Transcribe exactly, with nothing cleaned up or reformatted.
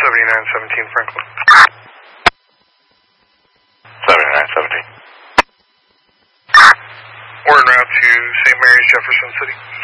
seventy-nine seventeen Franklin. seventy-nine seventeen. We're en route to Saint Mary's, Jefferson City.